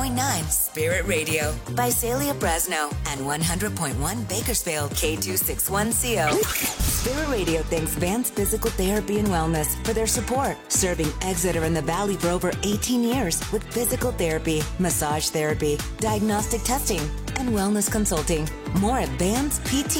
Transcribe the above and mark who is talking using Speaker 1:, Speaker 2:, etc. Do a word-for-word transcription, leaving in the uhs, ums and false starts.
Speaker 1: point nine Spirit Radio by Celia Brasno and one hundred point one Bakersfield K two sixty-one C O. Spirit Radio thanks Vance Physical Therapy and Wellness for their support, serving Exeter and the Valley for over eighteen years with physical therapy, massage therapy, diagnostic testing, and wellness consulting. More at vance p t